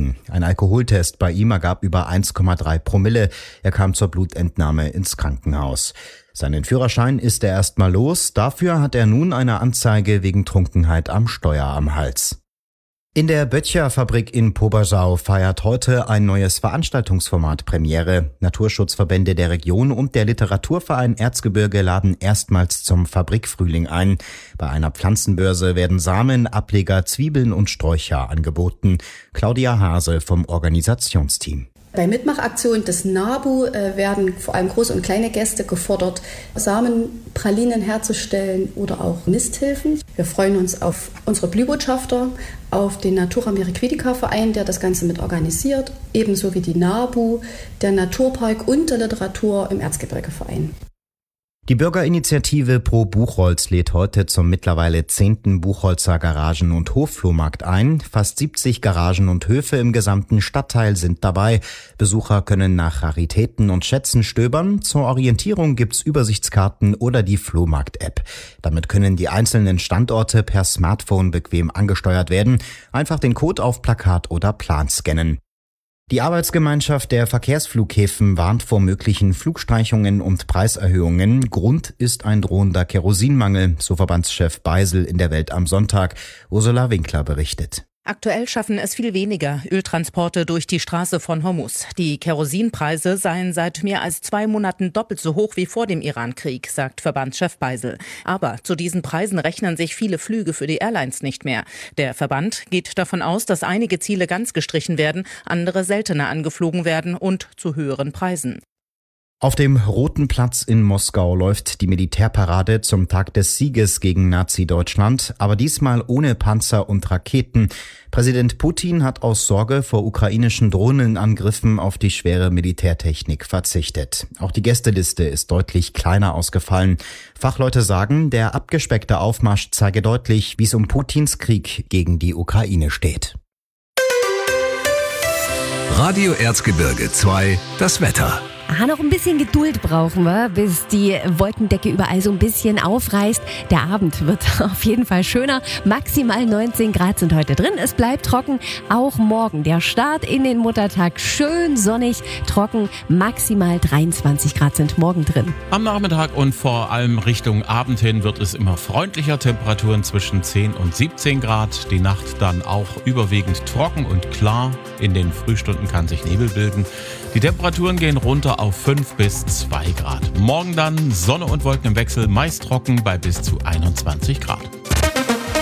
Putin. Ein Alkoholtest bei ihm ergab über 1,3 Promille. Er kam zur Blutentnahme ins Krankenhaus. Seinen Führerschein ist er erstmal los. Dafür hat er nun eine Anzeige wegen Trunkenheit am Steuer am Hals. In der Böttcher-Fabrik in Pobersau feiert heute ein neues Veranstaltungsformat Premiere. Naturschutzverbände der Region und der Literaturverein Erzgebirge laden erstmals zum Fabrikfrühling ein. Bei einer Pflanzenbörse werden Samen, Ableger, Zwiebeln und Sträucher angeboten. Claudia Hase vom Organisationsteam. Bei Mitmachaktionen des NABU werden vor allem große und kleine Gäste gefordert, Samenpralinen herzustellen oder auch Nisthilfen. Wir freuen uns auf unsere Blühbotschafter, auf den Natura Miraquidica Verein, der das Ganze mit organisiert, ebenso wie die NABU, der Naturpark und der Literatur im Erzgebirge Verein. Die Bürgerinitiative Pro Buchholz lädt heute zum mittlerweile 10. Buchholzer Garagen- und Hofflohmarkt ein. Fast 70 Garagen und Höfe im gesamten Stadtteil sind dabei. Besucher können nach Raritäten und Schätzen stöbern. Zur Orientierung gibt's Übersichtskarten oder die Flohmarkt-App. Damit können die einzelnen Standorte per Smartphone bequem angesteuert werden. Einfach den Code auf Plakat oder Plan scannen. Die Arbeitsgemeinschaft der Verkehrsflughäfen warnt vor möglichen Flugstreichungen und Preiserhöhungen. Grund ist ein drohender Kerosinmangel, so Verbandschef Beisel in der Welt am Sonntag. Ursula Winkler berichtet. Aktuell schaffen es viel weniger Öltransporte durch die Straße von Hormuz. Die Kerosinpreise seien seit mehr als 2 Monaten doppelt so hoch wie vor dem Irankrieg, sagt Verbandschef Beisel. Aber zu diesen Preisen rechnen sich viele Flüge für die Airlines nicht mehr. Der Verband geht davon aus, dass einige Ziele ganz gestrichen werden, andere seltener angeflogen werden und zu höheren Preisen. Auf dem Roten Platz in Moskau läuft die Militärparade zum Tag des Sieges gegen Nazi-Deutschland, aber diesmal ohne Panzer und Raketen. Präsident Putin hat aus Sorge vor ukrainischen Drohnenangriffen auf die schwere Militärtechnik verzichtet. Auch die Gästeliste ist deutlich kleiner ausgefallen. Fachleute sagen, der abgespeckte Aufmarsch zeige deutlich, wie es um Putins Krieg gegen die Ukraine steht. Radio Erzgebirge 2, das Wetter. Noch ein bisschen Geduld brauchen wir, bis die Wolkendecke überall so ein bisschen aufreißt. Der Abend wird auf jeden Fall schöner. Maximal 19 Grad sind heute drin. Es bleibt trocken. Auch morgen der Start in den Muttertag schön sonnig, trocken. Maximal 23 Grad sind morgen drin. Am Nachmittag und vor allem Richtung Abend hin wird es immer freundlicher. Temperaturen zwischen 10 und 17 Grad. Die Nacht dann auch überwiegend trocken und klar. In den Frühstunden kann sich Nebel bilden. Die Temperaturen gehen runter auf 5 bis 2 Grad. Morgen dann Sonne und Wolken im Wechsel, meist trocken bei bis zu 21 Grad.